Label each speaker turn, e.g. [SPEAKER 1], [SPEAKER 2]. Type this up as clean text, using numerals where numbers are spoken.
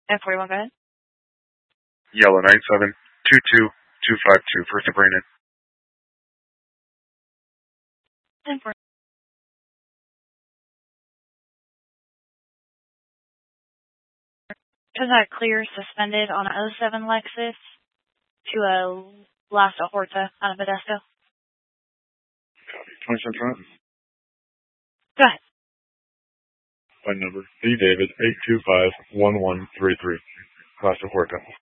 [SPEAKER 1] F41, go ahead.
[SPEAKER 2] Yellow 9722252 for Sabrina.
[SPEAKER 1] Contact clear suspended on a 07 Lexus to a Lasta Horta out of Modesto.
[SPEAKER 2] 27 front.
[SPEAKER 1] Go ahead.
[SPEAKER 2] Phone number, D. David, 825-1133. Lasta Horta.